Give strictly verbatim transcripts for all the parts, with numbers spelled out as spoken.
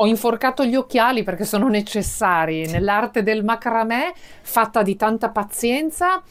Ho inforcato gli occhiali perché sono necessari nell'arte del macramè, fatta di tanta pazienza,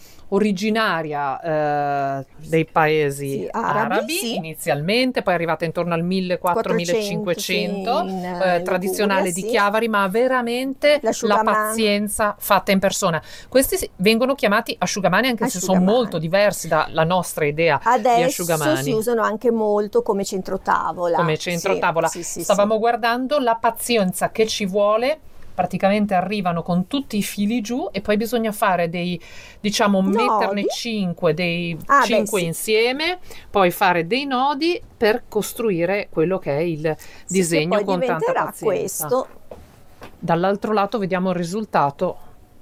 originaria eh, dei paesi Sì, arabi, arabi sì. inizialmente, poi è arrivata intorno al millequattrocento-millecinquecento, sì, in, eh, in tradizionale Liguria, di sì. Chiavari, ma veramente la L'asciugamano. pazienza fatta in persona. Questi si- vengono chiamati asciugamani, anche se sono Asciugamani. molto diversi dalla nostra idea di Adesso asciugamani. si usano anche molto come centrotavola. Come centro Sì, tavola. sì, sì, Stavamo sì. guardando la pazienza che ci vuole. Praticamente arrivano con tutti i fili giù e poi bisogna fare dei, diciamo, metterne Nodi. cinque, dei Ah, beh, cinque sì. insieme, poi fare dei nodi per costruire quello che è il Sì, disegno che poi con tanta diventerà pazienza. questo. Dall'altro lato vediamo il risultato.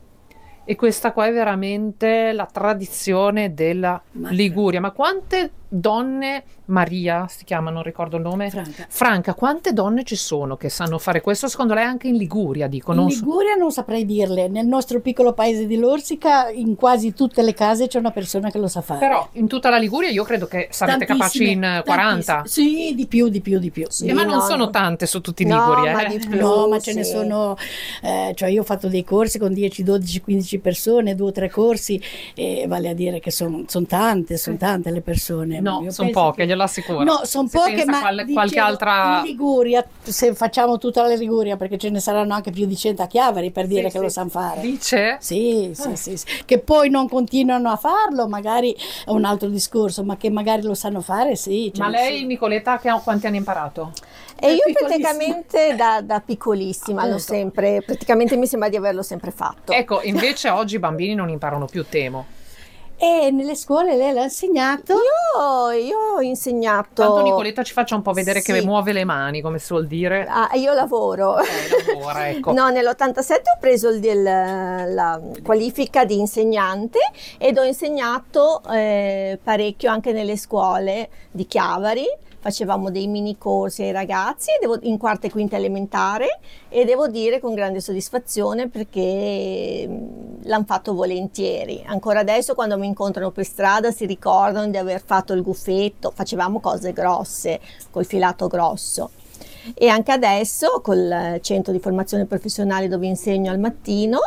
E questa qua è veramente la tradizione della Ma- Liguria. Ma quante donne, Maria si chiama, non ricordo il nome, Franca. Franca, quante donne ci sono che sanno fare questo? Secondo lei anche in Liguria, dico. In Non so- Liguria non saprei dirle, nel nostro piccolo paese di Lorsica in quasi tutte le case c'è una persona che lo sa fare. Però in tutta la Liguria io credo che sarete capaci Tantissime, in quaranta. tantissime. Sì, di più, di più, di più. Sì, Eh, ma non no, sono no. tante su tutti i No, Liguri, ma eh. di più. No, ma ce ne sì. sono, eh, cioè io ho fatto dei corsi con dieci, dodici, quindici persone, due o tre corsi, e vale a dire che sono tante, sono tante le persone. No, Io sono penso poche, che- glielo assicuro. No, sono Se poche, pensa ma qual- dicevo, qualche altra... in Liguria, se facciamo tutta la Liguria, perché ce ne saranno anche più di cento a Chiavari, per dire Sì, che sì. lo sanno fare. Dice? Sì, sì, sì, sì. Che poi non continuano a farlo, magari è un altro discorso, ma che magari lo sanno fare, sì. ce Ma ne lei, sono. Nicoletta, che ha, quanti anni ha imparato? E io Piccolissima. praticamente da, da piccolissima l'ho Appunto. sempre, praticamente mi sembra di averlo sempre fatto. Ecco, invece oggi i bambini non imparano più, temo. E nelle scuole lei l'ha insegnato? Io, io ho insegnato. Tanto Nicoletta ci faccia un po' vedere che Sì. muove le mani, come si suol dire. Ah, io lavoro. Eh, lavora, ecco. No, nell'ottantasette ho preso il- il- la qualifica di insegnante ed ho insegnato eh, parecchio anche nelle scuole di Chiavari. Facevamo dei mini corsi ai ragazzi e devo- in quarta e quinta elementare, e devo dire con grande soddisfazione perché mh, l'hanno fatto volentieri. Ancora adesso quando mi incontrano per strada si ricordano di aver fatto il guffetto, facevamo cose grosse, col filato grosso. E anche adesso col centro di formazione professionale dove insegno al mattino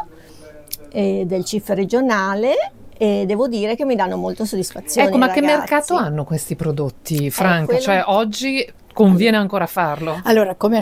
eh, del C I F regionale, e devo dire che mi danno molto soddisfazione. Ecco, ma i che ragazzi. mercato hanno questi prodotti, Franca? quello- Cioè, oggi conviene ancora farlo? Allora, come